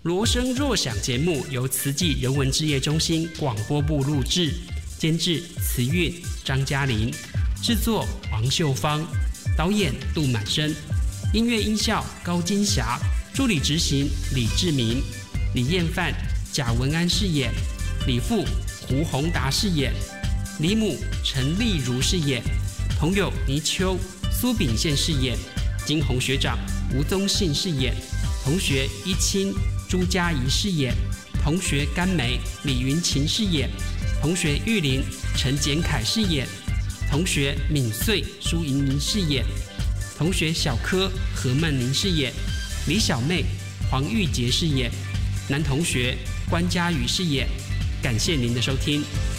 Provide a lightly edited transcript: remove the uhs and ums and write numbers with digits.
罗生若想节目由慈济人文志业中心广播部录制，监制慈韵、张嘉玲，制作王秀芳，导演杜满生，音乐音效高金霞，助理执行李志明，李彦范、贾文安饰演，李富、胡宏达饰演，李母陈丽如饰演，朋友倪秋、苏炳宪饰演，金红学长吴宗信饰演，同学一清、朱嘉怡饰演，同学甘梅、李云琴饰演，同学玉玲、陈简凯饰演，同学敏穗、舒莹莹饰演，同学小柯、何曼宁饰演，李小妹、黄玉洁饰演，男同学关嘉瑜饰演。感谢您的收听。